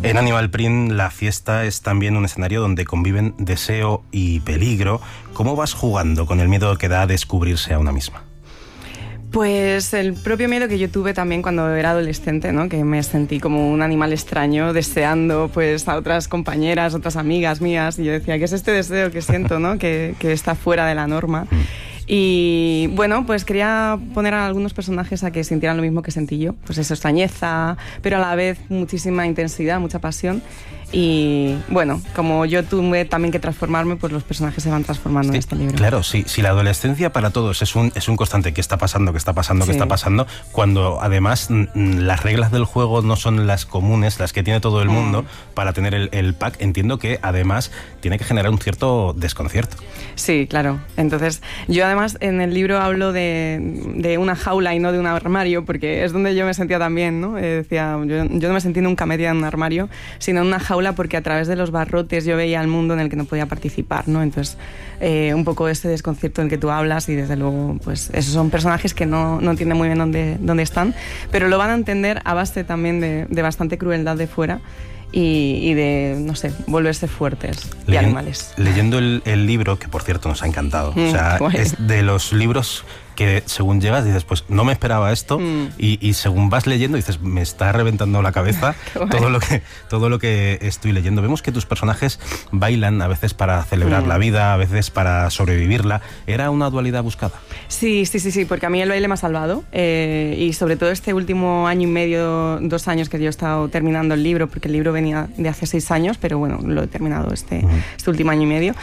En Animal Print la fiesta es también un escenario donde conviven deseo y peligro. ¿Cómo vas jugando con el miedo que da a descubrirse a una misma? Pues el propio miedo que yo tuve también cuando era adolescente, ¿no? Que me sentí como un animal extraño deseando pues a otras compañeras, otras amigas mías, y yo decía, ¿qué es este deseo que siento, ¿no? que está fuera de la norma? Y bueno, pues quería poner a algunos personajes a que sintieran lo mismo que sentí yo, pues esa extrañeza, pero a la vez muchísima intensidad, mucha pasión. Y bueno, como yo tuve también que transformarme, pues los personajes se van transformando en este libro. Claro, si la adolescencia para todos es un constante, ¿qué está pasando? ¿Qué está pasando? ¿Qué está pasando? Cuando además las reglas del juego no son las comunes, las que tiene todo el mundo para tener el pack, entiendo que además tiene que generar un cierto desconcierto. Sí, claro. Entonces, yo además en el libro hablo de una jaula y no de un armario, porque es donde yo me sentía también, ¿no? Decía, yo no me sentí nunca metida en un armario, sino en una jaula, porque a través de los barrotes yo veía el mundo en el que no podía participar, ¿no? Entonces, un poco ese desconcierto del que tú hablas, y desde luego, pues esos son personajes que no entienden muy bien dónde están, pero lo van a entender a base también de bastante crueldad de fuera y de, no sé, volverse fuertes y animales. Leyendo el libro, que por cierto nos ha encantado, o sea, bueno. Es de los libros que según llegas dices, pues no me esperaba esto, y según vas leyendo dices, me está reventando la cabeza todo lo que estoy leyendo. Vemos que tus personajes bailan a veces para celebrar la vida, a veces para sobrevivirla. ¿Era una dualidad buscada? Sí, porque a mí el baile me ha salvado, y sobre todo este último año y medio, 2 años que yo he estado terminando el libro, porque el libro venía de hace 6 años, pero bueno, lo he terminado este último año y medio.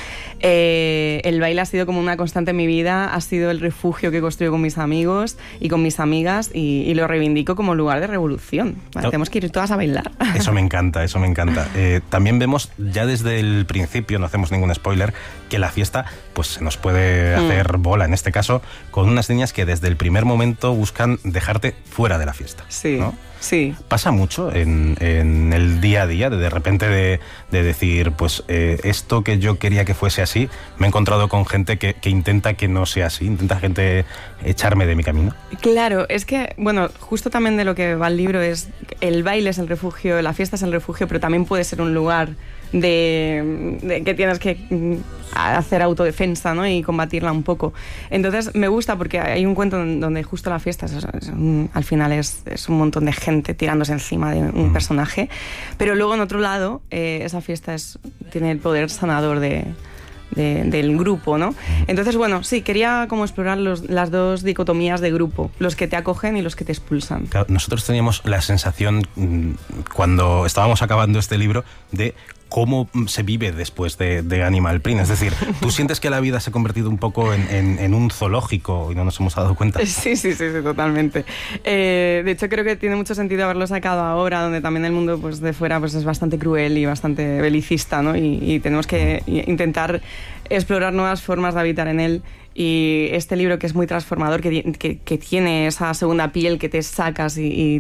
El baile ha sido como una constante en mi vida, ha sido el refugio que construyo con mis amigos y con mis amigas, y lo reivindico como lugar de revolución. ¿Vale? Tenemos que ir todas a bailar. Eso me encanta. También vemos ya desde el principio, no hacemos ningún spoiler, que la fiesta pues se nos puede hacer bola, en este caso, con unas niñas que desde el primer momento buscan dejarte fuera de la fiesta. Sí, ¿no? sí. Pasa mucho en el día a día, de repente de decir, pues esto que yo quería que fuese así, me he encontrado con gente que intenta que no sea así, intenta gente echarme de mi camino. Claro, es que, bueno, justo también de lo que va el libro es, el baile es el refugio, la fiesta es el refugio, pero también puede ser un lugar de que tienes que hacer autodefensa, ¿no? Y combatirla un poco. Entonces me gusta porque hay un cuento donde justo la fiesta al final es un montón de gente tirándose encima de un personaje, pero luego en otro lado esa fiesta tiene el poder sanador del grupo, ¿no? Entonces, bueno, sí, quería como explorar las dos dicotomías de grupo, los que te acogen y los que te expulsan. Claro, nosotros teníamos la sensación, cuando estábamos acabando este libro, de cómo se vive después de Animal Print. Es decir, ¿tú sientes que la vida se ha convertido un poco en un zoológico y no nos hemos dado cuenta? Sí, totalmente. De hecho, creo que tiene mucho sentido haberlo sacado ahora, donde también el mundo pues, de fuera pues, es bastante cruel y bastante belicista, ¿no? Y tenemos que intentar explorar nuevas formas de habitar en él. Y este libro, que es muy transformador, que tiene esa segunda piel que te sacas y